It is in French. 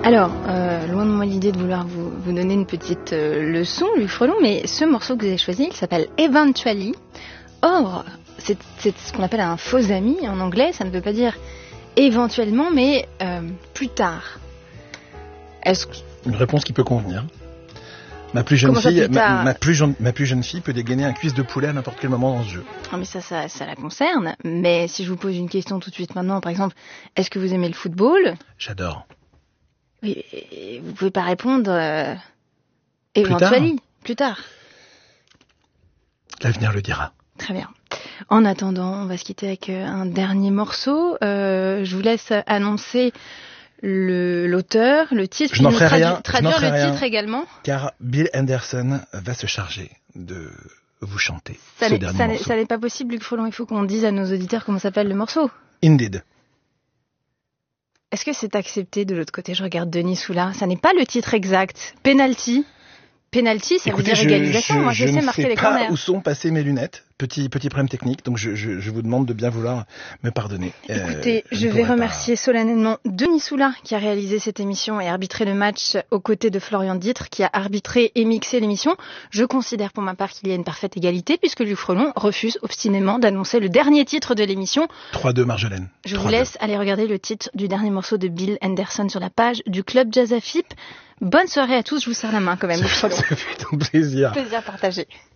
Alors, loin de moi l'idée de vouloir vous donner une petite leçon, Luc Frelon, mais ce morceau que vous avez choisi, il s'appelle Eventually. Or, c'est ce qu'on appelle un faux ami en anglais, ça ne veut pas dire éventuellement, mais plus tard. Une réponse qui peut convenir. Ma plus jeune fille peut dégainer un cuisse de poulet à n'importe quel moment dans ce jeu. Ah mais ça la concerne. Mais si je vous pose une question tout de suite maintenant, par exemple, est-ce que vous aimez le football ? J'adore. Oui, vous pouvez pas répondre éventuellement, plus tard. L'avenir le dira. Très bien. En attendant, on va se quitter avec un dernier morceau. Je vous laisse annoncer l'auteur, le titre. Je n'en ferai rien. Traduire le titre également. Car Bill Anderson va se charger de vous chanter ce dernier morceau. Ça n'est pas possible, Luc Frelon. Il faut qu'on dise à nos auditeurs comment s'appelle le morceau. Indeed. Est-ce que c'est accepté de l'autre côté ? Je regarde Denis Soula. Ça n'est pas le titre exact. Penalty. Penalty, ça veut dire égalisation. Moi, je sais marquer les corners. Je ne sais pas où sont passées mes lunettes. Petit problème technique. Donc, je vous demande de bien vouloir me pardonner. Écoutez, je vais remercier solennellement Denis Soula qui a réalisé cette émission et arbitré le match aux côtés de Florian Dittre qui a arbitré et mixé l'émission. Je considère pour ma part qu'il y a une parfaite égalité puisque Luc Frelon refuse obstinément d'annoncer le dernier titre de l'émission. 3-2 Marjolaine. Je vous laisse aller regarder le titre du dernier morceau de Bill Anderson sur la page du Club Jazz Afip. Bonne soirée à tous, je vous serre la main quand même. Ça fait ton plaisir. Plaisir partagé.